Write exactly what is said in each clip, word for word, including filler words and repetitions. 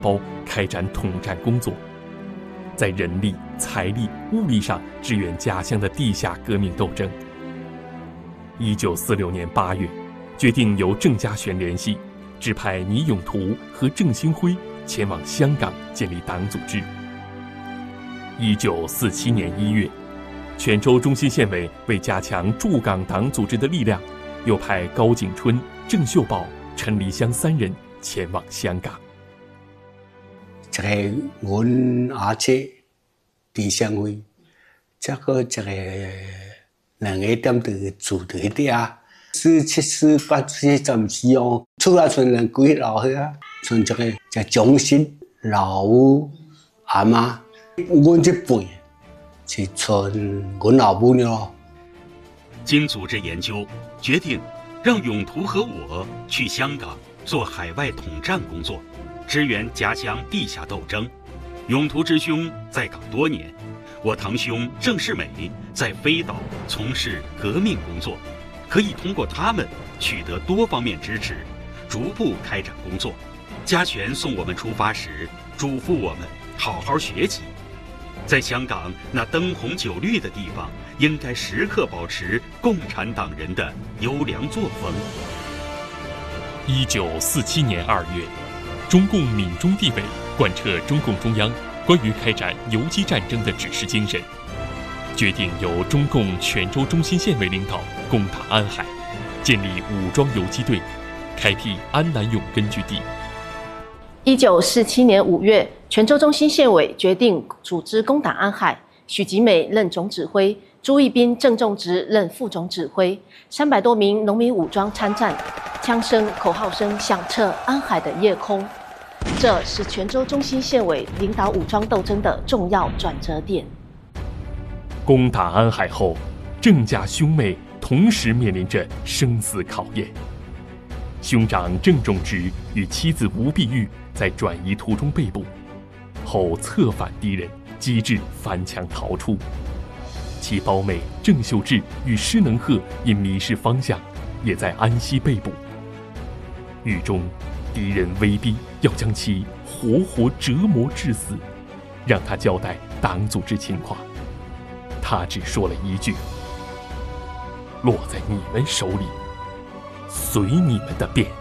胞开展统战工作，在人力、财力、物力上支援家乡的地下革命斗争。一九四六年八月，决定由郑家旋联系，指派倪永图和郑兴辉前往香港建立党组织。一九四七年一月，泉州中心县委为加强驻港党组织的力量，又派高景春、郑秀宝、陈黎香三人前往香港。 这个阮阿姐李香辉，这个这个两个点的组队的啊，四七四八四十四哦，出来村人几老去啊，从这个这中心老母阿妈，阮这辈是从阮老母呢。 经组织研究，决定让永图和我去香港做海外统战工作，支援家乡地下斗争。永图之兄在港多年，我堂兄郑世美在飞岛从事革命工作，可以通过他们取得多方面支持，逐步开展工作。家权送我们出发时，嘱咐我们好好学习，在香港那灯红酒绿的地方，应该时刻保持共产党人的优良作风。 一九四七年二月，中共闽中地委贯彻中共中央关于开展游击战争的指示精神，决定由中共泉州中心县委领导攻打安海，建立武装游击队，开辟安南永根据地。 一九四七年五月，泉州中心县委决定组织攻打安海，许吉美任总指挥，朱义斌、郑仲植任副总指挥，三百多名农民武装参战，枪声、口号声响彻安海的夜空。这是泉州中心县委领导武装斗争的重要转折点。 攻打安海后，郑家兄妹同时面临着生死考验。兄长郑仲植与妻子吴碧玉在转移途中被捕，后策反敌人，机智翻墙逃出。其胞妹郑秀智与施能鹤因迷失方向，也在安溪被捕。狱中，敌人威逼要将其活活折磨致死，让他交代党组织情况。他只说了一句：“落在你们手里，随你们的便。”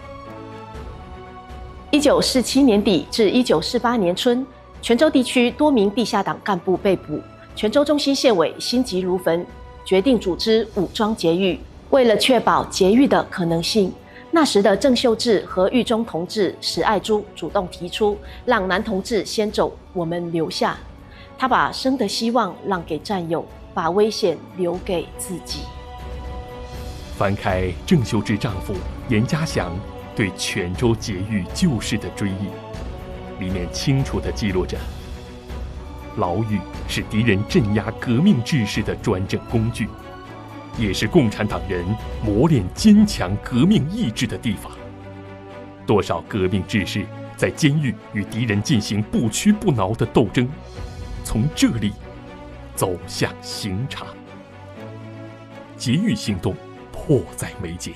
一九四七年底至一九四八年春，泉州地区多名地下党干部被捕，泉州中心县委心急如焚，决定组织武装劫狱。为了确保劫狱的可能性，那时的郑秀智和狱中同志史爱珠主动提出，让男同志先走，我们留下。他把生的希望让给战友，把危险留给自己。 翻开郑秀智丈夫严家祥对泉州劫狱旧事的追忆，里面清楚地记录着：牢狱是敌人镇压革命志士的专政工具，也是共产党人磨练坚强革命意志的地方。多少革命志士在监狱与敌人进行不屈不挠的斗争，从这里走向刑场。劫狱行动迫在眉睫。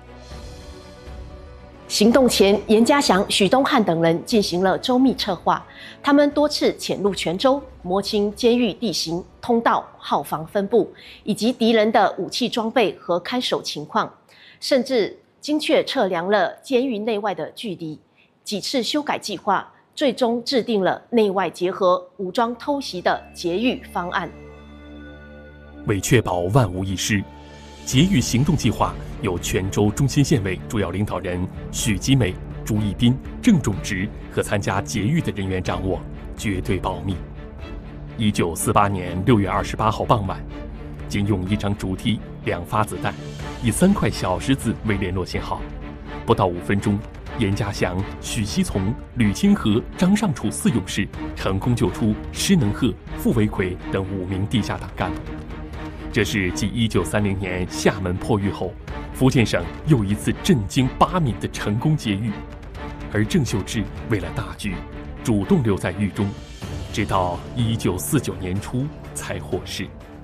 行动前，严家祥、许东汉等人进行了周密策划。他们多次潜入泉州，摸清监狱地形、通道、号房分布，以及敌人的武器装备和看守情况，甚至精确测量了监狱内外的距离。几次修改计划，最终制定了内外结合、武装偷袭的劫狱方案。 为确保万无一失，劫狱行动计划由泉州中心县委主要领导人许吉美、朱义斌、郑仲植和参加劫狱的人员掌握，绝对保密。一九四八年六月二十八号傍晚，仅用一张竹梯、两发子弹，以三块小石子为联络信号，不到五分钟，严家祥、许熙从、吕清河、张尚楚四勇士成功救出施能鹤、傅维奎等五名地下党干部。这是继一九三零年厦门破狱后，福建省又一次震惊八闽的成功劫狱。而郑秀智为了大局，主动留在狱中，直到一九四九年初才获释。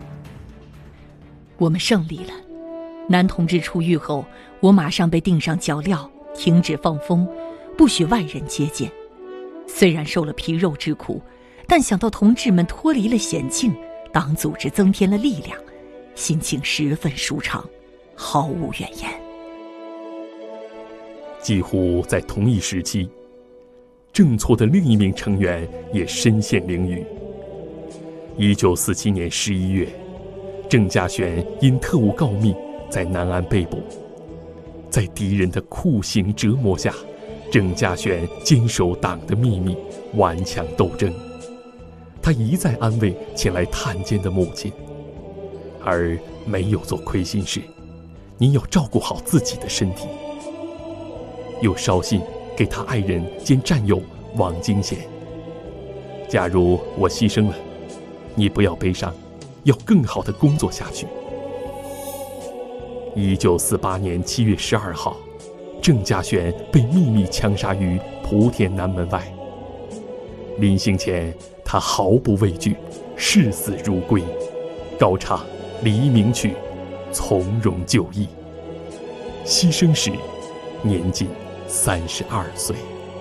我们胜利了。男同志出狱后，我马上被钉上脚镣，停止放风，不许外人接见。 虽然受了皮肉之苦，但想到同志们脱离了险境，党组织增添了力量，心情十分舒畅，毫无怨言。 几乎在同一时期，郑错的另一名成员也身陷囹圄。一九四七年十一月，郑家旋因特务告密在南安被捕。在敌人的酷刑折磨下，郑家旋坚守党的秘密，顽强斗争。他一再安慰前来探监的母亲，而没有做亏心事。你要照顾好自己的身体。又捎信给他爱人兼战友王金贤：假如我牺牲了，你不要悲伤，要更好地工作下去。一九四八年七月十二号，郑家旋被秘密枪杀于莆田南门外。临行前，他毫不畏惧，视死如归，高唱《黎明曲》，从容就义。牺牲时，年仅三十二岁。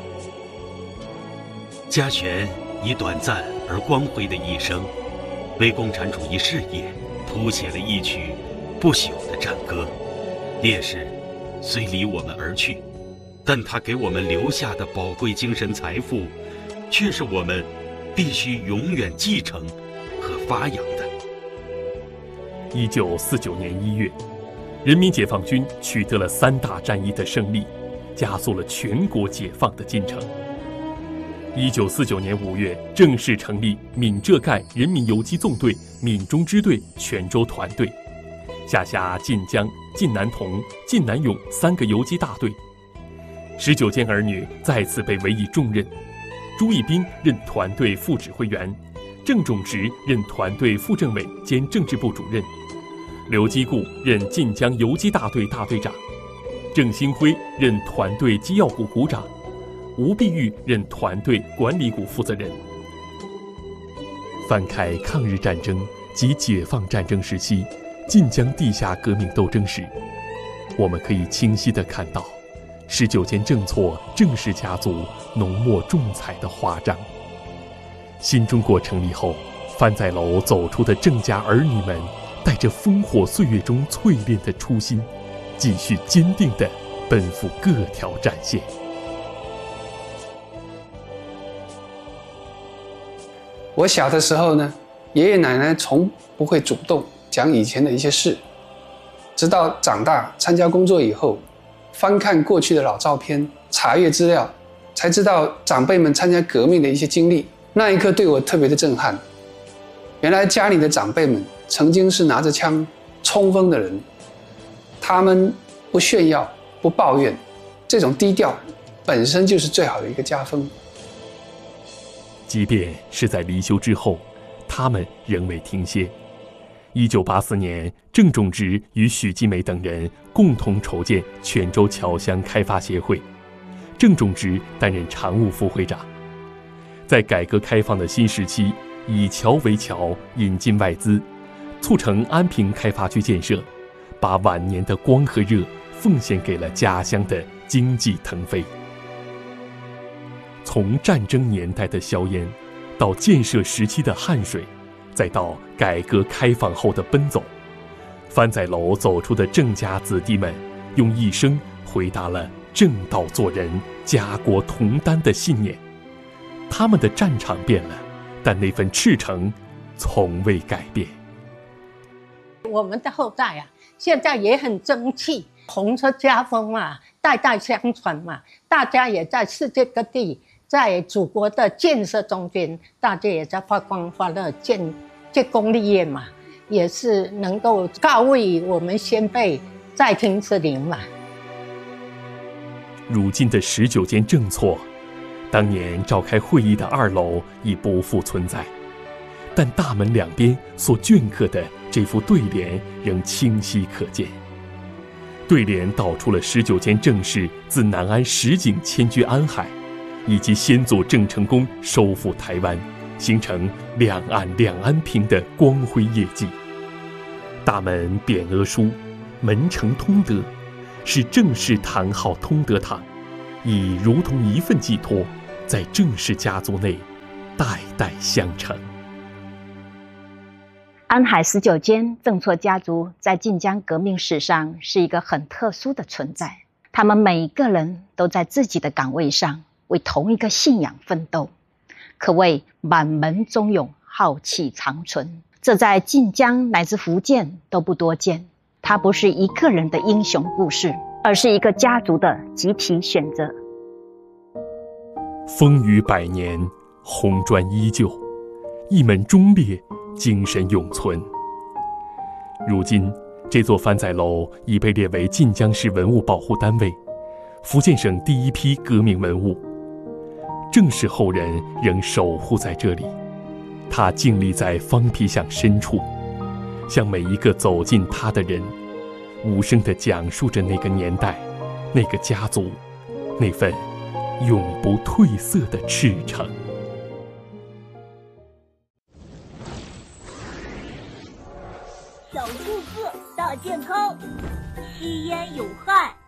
家旋以短暂而光辉的一生，为共产主义事业谱写了一曲不朽的战歌。烈士虽离我们而去，但他给我们留下的宝贵精神财富，却是我们必须永远继承和发扬的。 一九四九年一月，人民解放军取得了三大战役的胜利，加速了全国解放的进程。一九四九年五月，正式成立闽浙赣人民游击纵队闽中支队泉州团队，下辖晋江、晋南同、晋南永三个游击大队。十九间儿女再次被委以重任，朱义斌任团队副指挥员，郑仲植任团队副政委兼政治部主任，刘基固任晋江游击大队大队长，郑兴辉任团队机要股股长，吴碧玉任团队管理股负责人。翻开抗日战争及解放战争时期晋江地下革命斗争史，我们可以清晰地看到十九间郑错郑氏家族浓墨重彩的华章。新中国成立后，番仔楼走出的郑家儿女们，带着烽火岁月中淬炼的初心，继续坚定地奔赴各条战线。 我小的时候呢，爷爷奶奶从不会主动讲以前的一些事，直到长大参加工作以后，翻看过去的老照片，查阅资料，才知道长辈们参加革命的一些经历。那一刻对我特别的震撼。原来家里的长辈们曾经是拿着枪冲锋的人，他们不炫耀，不抱怨，这种低调本身就是最好的一个家风。 即便是在离休之后，他们仍未停歇。一九八四年，郑仲植与许基美等人共同筹建泉州侨乡开发协会，郑仲植担任常务副会长。在改革开放的新时期，以侨为侨，引进外资，促成安平开发区建设，把晚年的光和热奉献给了家乡的经济腾飞。从战争年代的硝烟，到建设时期的汗水，再到改革开放后的奔走，番仔楼走出的郑家子弟们，用一生回答了正道做人、家国同担的信念。他们的战场变了，但那份赤诚从未改变。 我们的后代啊，现在也很争气，红色家风嘛，代代相传嘛，大家也在世界各地，在祖国的建设中间，大家也在发光发热，建建功立业嘛，也是能够告慰我们先辈在天之灵嘛。 如今的十九间郑错，当年召开会议的二楼已不复存在，但大门两边所镌刻的这副对联仍清晰可见。对联道出了十九间郑氏自南安实景迁居安海，以及先祖郑成功收复台湾，形成两岸两安平的光辉业绩。大门匾额书“门城通德”，是郑氏堂号通德堂，以如同一份寄托， 在郑氏家族内代代相承。 安海十九间郑错家族在晋江革命史上是一个很特殊的存在，他们每一个人都在自己的岗位上为同一个信仰奋斗，可谓满门忠勇，浩气长存。这在晋江乃至福建都不多见。它不是一个人的英雄故事，而是一个家族的集体选择。 风雨百年，红砖依旧，一门忠烈，精神永存。如今，这座番仔楼已被列为晋江市文物保护单位，福建省第一批革命文物。郑氏后人仍守护在这里，他静立在方皮巷深处，向每一个走进他的人，无声地讲述着那个年代、那个家族、那份永不褪色的赤诚。 小顾客大健康，吸烟有害。